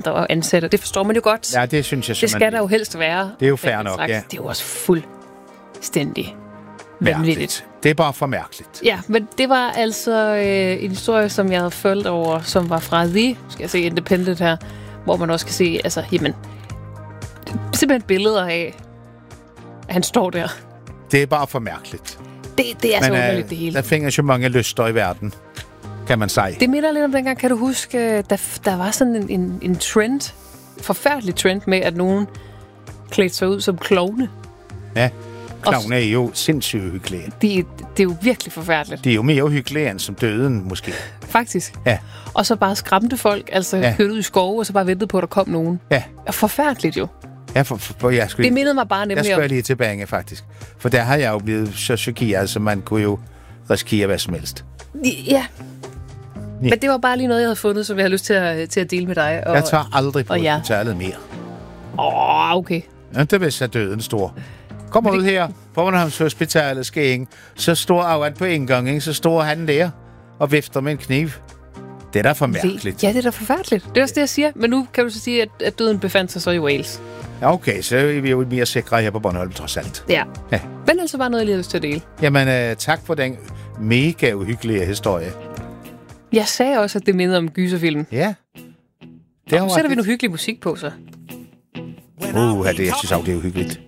patienter og ansatte. Det forstår man jo godt. Ja, det synes jeg det skal der jo helst være. Det er jo fair nok, ja. Det er jo også fuldstændig vanvittigt. Det er bare for mærkeligt. Ja, men det var altså en historie, som jeg havde følt over, som var fra The, skal jeg se, Independent her, hvor man også kan se, altså, jamen, simpelthen billeder af, at han står der. Det er bare for mærkeligt. Det er så underligt, det hele. Der findes jo mange lyster i verden, kan man sige. Det minder lidt om dengang, kan du huske, der var sådan en trend, forfærdelig trend med, at nogen klædte sig ud som klovne. Ja, klovne er jo sindssygt hyggelige. Det er jo virkelig forfærdeligt. De er jo mere hyggelige end som døden, måske. Faktisk. Ja. Og så bare skræmte folk, altså kørte ud i skove, og så bare ventede på, at der kom nogen. Ja. Forfærdeligt jo. Ja, det mindede mig bare nemlig om. Jeg skulle lige tilbage, faktisk. For der har jeg jo blevet så chokeret, så man kunne jo risikere hvad som helst. Ja. Men det var bare lige noget, jeg havde fundet, som jeg har lyst til at dele med dig. Jeg tager aldrig på hospitalet mere. Okay. Ja, det vil så døden stor. Kom ud her, Bornholms Hospital Skæring. Så står Auan på indgangen, så står han der og vifter med en kniv. Det er da for mærkeligt. Ja, det er da forfærdeligt. Det er også det, jeg siger. Men nu kan du så sige, at døden befandt sig så i Wales. Ja, okay, så er vi jo mere sikre her på Bornholm, trods alt. Ja. Men altså bare noget, jeg lige har lyst til at dele. Jamen, tak for den mega uhyggelige historie. Jeg sagde også, at det minder om gyserfilm. Ja. Så sætter vi noget hyggelig musik på, så. Det jeg synes også, det er uhyggeligt.